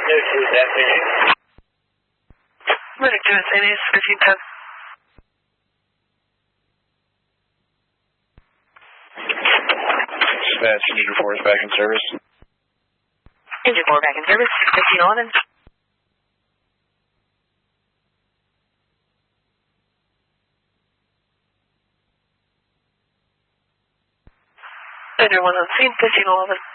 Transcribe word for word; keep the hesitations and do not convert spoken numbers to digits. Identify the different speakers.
Speaker 1: two, that meeting.
Speaker 2: Medic two, Saint Ace, fifteen ten.
Speaker 1: Dispatch, Engine four is back in service.
Speaker 2: Engine four back in service, fifteen eleven. Engine one on scene, fifteen eleven.